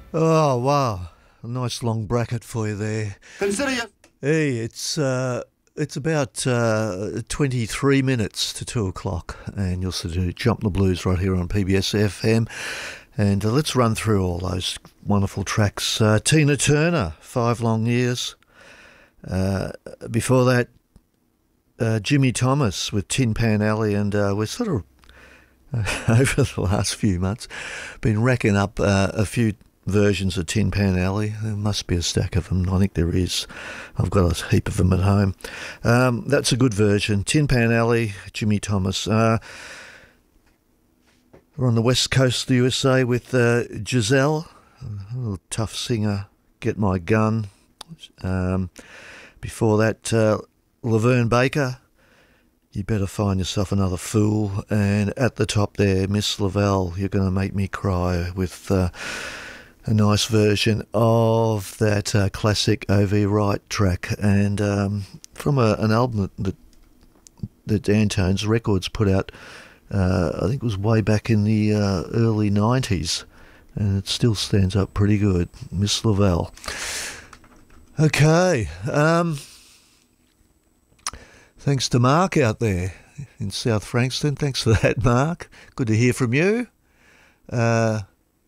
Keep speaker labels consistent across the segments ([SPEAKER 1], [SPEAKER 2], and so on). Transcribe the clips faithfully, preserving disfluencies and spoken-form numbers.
[SPEAKER 1] Oh, wow. A nice long bracket for you there.
[SPEAKER 2] Consider you.
[SPEAKER 1] Hey, it's uh, it's about uh, twenty-three minutes to two o'clock, and you'll sort of Jump the Blues right here on P B S F M. And uh, let's run through all those wonderful tracks. Uh, Tina Turner, Five Long Years. Uh, before that, uh, Jimmy Thomas with Tin Pan Alley, and uh, we're sort of, uh, over the last few months, been racking up uh, a few versions of Tin Pan Alley. There must be a stack of them. I think there is. I've got a heap of them at home. Um, that's a good version. Tin Pan Alley, Jimmy Thomas. Uh, we're on the west coast of the U S A with uh, Giselle, a little tough singer, Get My Gun. Um, before that, uh, Laverne Baker, You Better Find Yourself Another Fool. And at the top there, Miss Lavelle, You're Gonna Make Me Cry, with Uh, a nice version of that uh, classic O V Wright track, and um, from a, an album that that Dantones Records put out, uh, I think it was way back in the uh, early nineties, and it still stands up pretty good. Miss Lavelle. Okay, um, thanks to Mark out there in South Frankston. Thanks for that, Mark. Good to hear from you. Uh,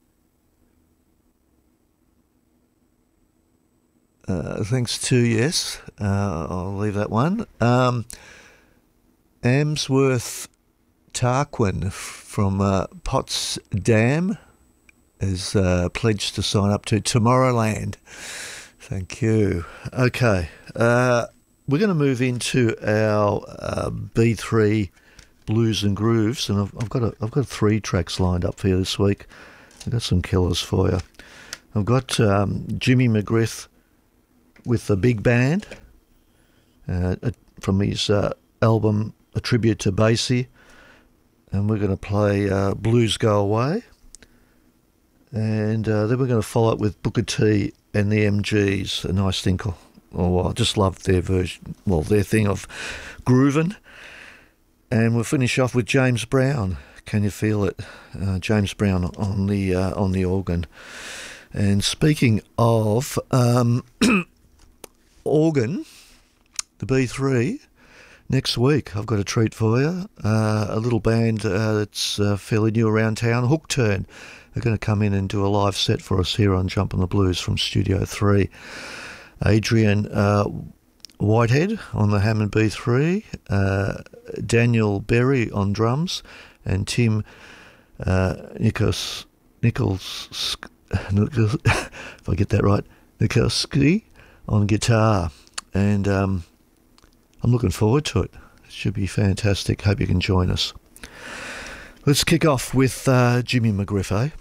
[SPEAKER 1] Uh, thanks to, yes, uh, I'll leave that one. Um, Amsworth Tarquin from uh, Potsdam is uh, pledged to sign up to Tomorrowland. Thank you. Okay, uh, we're going to move into our uh, B three Blues and Grooves, and I've, I've got a, I've got three tracks lined up for you this week. I've got some killers for you. I've got um, Jimmy McGriff with the big band uh, from his uh, album A Tribute to Basie, and we're going to play uh, Blues Go Away, and uh, then we're going to follow up with Booker T and the M Gs, a nice thing called, oh, I just love their version, well, their thing of grooving, and we'll finish off with James Brown, Can You Feel It? Uh, James Brown on the uh, on the organ. And speaking of um, organ, the B three, next week I've got a treat for you. Uh, a little band uh, that's uh, fairly new around town, Hook Turn. They're going to come in and do a live set for us here on Jumpin' the Blues from Studio three. Adrian uh, Whitehead on the Hammond B three, uh, Daniel Berry on drums, and Tim uh, Nichols, Nichols, Nichols if I get that right, Nikolsky on guitar, and um, I'm looking forward to it. It should be fantastic. Hope you can join us. Let's kick off with uh, Jimmy McGriff, eh?